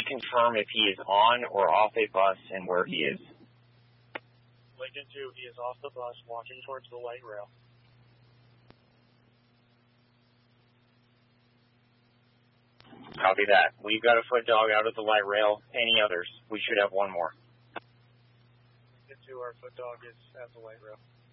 confirm if he is on or off a bus and where he is. Lincoln 2, he is off the bus, walking towards the light rail. Copy that. We've got a foot dog out at the light rail. Any others? We should have one more. Lincoln 2, our foot dog is at the light rail.